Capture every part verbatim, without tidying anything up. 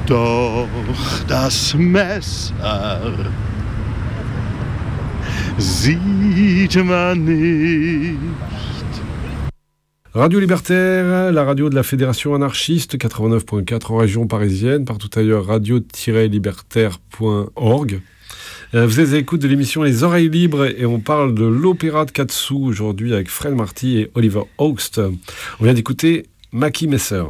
Doch das Messer sieht man nicht. Radio Libertaire, la radio de la Fédération anarchiste, quatre-vingt-neuf virgule quatre en région parisienne, partout ailleurs radio tiret libertaire point org. Vous êtes à l'écoute de l'émission Les Oreilles Libres et on parle de l'opéra de Katsu aujourd'hui avec Fred Marty et Oliver Augst. On vient d'écouter Mackie Messer.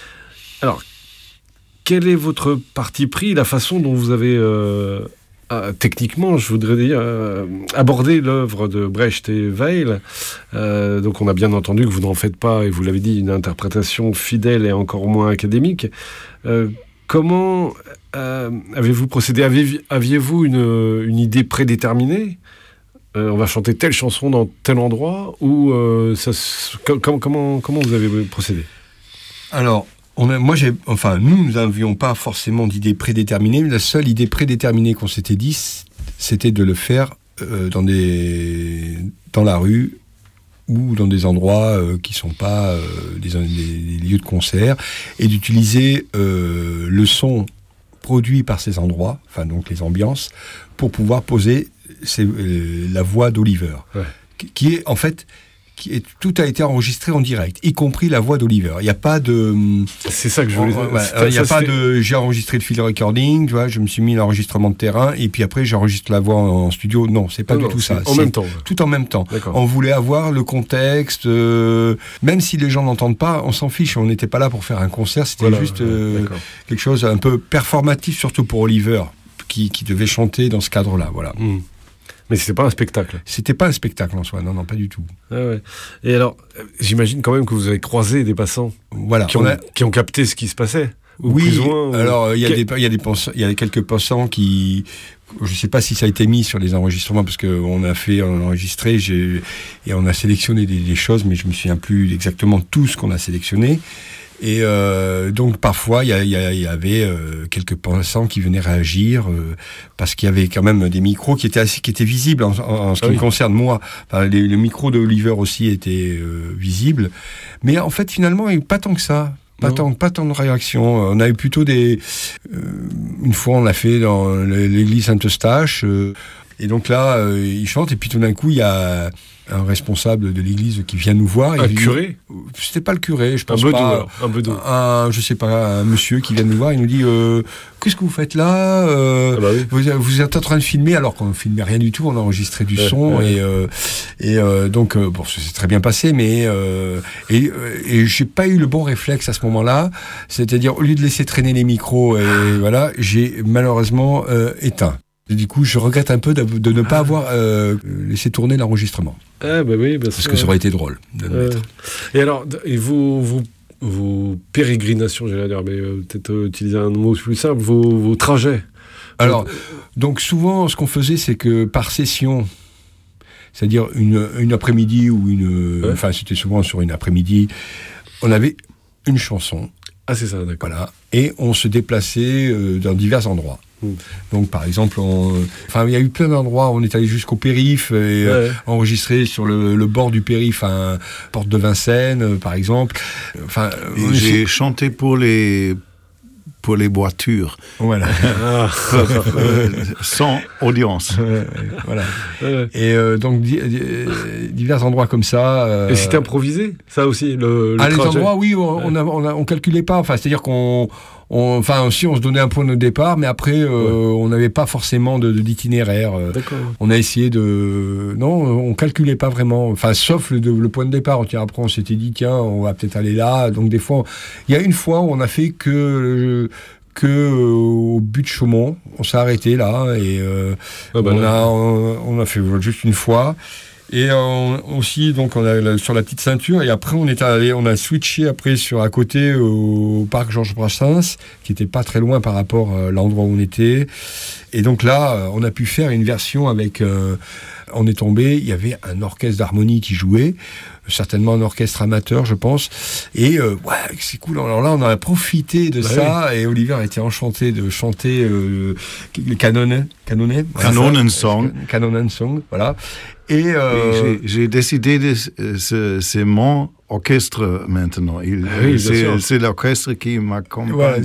Alors, quel est votre parti pris, la façon dont vous avez... Euh, Euh, techniquement, je voudrais dire, euh, aborder l'œuvre de Brecht et Weil. Euh, donc on a bien entendu que vous n'en faites pas, et vous l'avez dit, une interprétation fidèle et encore moins académique. Euh, comment euh, avez-vous procédé ? Aviez, aviez-vous une, une idée prédéterminée ? euh, On va chanter telle chanson dans tel endroit ? Ou euh, ça, com- comment, comment vous avez procédé ? Alors, On a, moi, j'ai, enfin, nous, nous n'avions pas forcément d'idée prédéterminée. Mais la seule idée prédéterminée qu'on s'était dit, c'était de le faire euh, dans des, dans la rue ou dans des endroits euh, qui sont pas euh, des, des, des lieux de concert, et d'utiliser euh, le son produit par ces endroits, enfin donc les ambiances, pour pouvoir poser ces, euh, la voix d'Oliver, ouais. qui, qui est en fait. Qui est, tout a été enregistré en direct, y compris la voix d'Oliver. Il n'y a pas de... C'est ça que je voulais dire. Il n'y a pas fait... de... J'ai enregistré le field recording, tu vois, je me suis mis l'enregistrement de terrain, et puis après j'enregistre la voix en, en studio. Non, c'est pas non, du non, tout ça. En c'est même temps. Tout en même temps. D'accord. On voulait avoir le contexte, euh, même si les gens n'entendent pas, on s'en fiche, on n'était pas là pour faire un concert, c'était voilà, juste euh, quelque chose un peu performatif, surtout pour Oliver, qui, qui devait chanter dans ce cadre-là, voilà. Mmh. Mais c'était pas un spectacle. C'était pas un spectacle en soi, non, non, pas du tout. Ah ouais. Et alors, j'imagine quand même que vous avez croisé des passants, voilà, qui, ont, a... qui ont capté ce qui se passait. Oui. Plus ou moins, alors il y a Quel... des, il y a des, il y a quelques passants qui, je sais pas si ça a été mis sur les enregistrements parce que on a fait, on a enregistré, j'ai, et on a sélectionné des, des choses, mais je me souviens plus exactement tout ce qu'on a sélectionné. Et euh, donc parfois il y, y, y avait euh, quelques passants qui venaient réagir euh, parce qu'il y avait quand même des micros qui étaient assez, qui étaient visibles en, en, en ce qui ah oui. me concerne moi. Enfin, les, le micro de Oliver aussi était euh, visible, mais en fait finalement il n'y a pas tant que ça. Pas tant, pas tant de réactions. On a eu plutôt des. Euh, une fois on l'a fait dans l'église Saint-Eustache. Euh, Et donc là, euh, il chante, et puis tout d'un coup, il y a un responsable de l'église qui vient nous voir. Un il curé dit, c'était pas le curé, je pense un pas. Bedou, un bedou. Un, je sais pas, un monsieur qui vient nous voir, il nous dit euh, qu'est-ce que vous faites là euh, ah bah oui. vous, vous êtes en train de filmer, alors qu'on ne filmait rien du tout, on enregistrait du ouais, son, ouais. et, euh, et euh, donc, euh, bon, ça s'est très bien passé, mais euh, et, et j'ai pas eu le bon réflexe à ce moment-là, c'est-à-dire, au lieu de laisser traîner les micros, et voilà, j'ai malheureusement euh, éteint. Et du coup, je regrette un peu de, de ne pas avoir euh, laissé tourner l'enregistrement. Ah, bah oui, bah parce ça, que ça aurait été drôle de le euh, mettre. Et alors, et vos, vos, vos pérégrinations, j'allais dire, mais euh, peut-être euh, utiliser un mot plus simple, vos, vos trajets. Alors, donc souvent, ce qu'on faisait, c'est que par session, c'est-à-dire une, une après-midi ou une... Ouais. Enfin, c'était souvent sur une après-midi, on avait une chanson. Ah, c'est ça, d'accord. Voilà. Et on se déplaçait euh, dans divers endroits. Mmh. Donc par exemple, on... enfin il y a eu plein d'endroits. On est allé jusqu'au périph' et ouais. euh, enregistré sur le, le bord du périph', à Porte de Vincennes, euh, par exemple. Enfin, et j'ai est... chanté pour les pour les voitures. Voilà. Sans audience. Voilà. Et euh, donc di- di- divers endroits comme ça. Euh... Et c'était improvisé, ça aussi, le, le ah, trajet. Les endroits, oui, on, on, a, on, a, on calculait pas. Enfin, c'est-à-dire qu'on On, enfin aussi on se donnait un point de départ, mais après euh, ouais. on n'avait pas forcément de, d'itinéraire. D'accord. On a essayé de, non, on calculait pas vraiment. Enfin sauf le, le point de départ. Après on s'était dit tiens on va peut-être aller là. Donc des fois, il y a une fois où on a fait que que euh, au but de Chaumont, on s'est arrêté là et euh, ah bah on là. a on, on a fait juste une fois. Et on, aussi, donc, on a sur la petite ceinture, et après, on est allé, on a switché après sur à côté au parc Georges Brassens, qui était pas très loin par rapport à l'endroit où on était. Et donc là, on a pu faire une version avec, euh, on est tombé, il y avait un orchestre d'harmonie qui jouait, certainement un orchestre amateur, je pense. Et euh, ouais, c'est cool. Alors là, on a profité de bah ça, oui. Et Oliver était enchanté de chanter euh, le Canonen, Canonen, Kanonensong, Kanonensong, voilà. Et, euh... et j'ai, j'ai décidé de c'est, c'est mon orchestre maintenant. Il, oui, c'est, c'est l'orchestre qui m'accompagne. Voilà.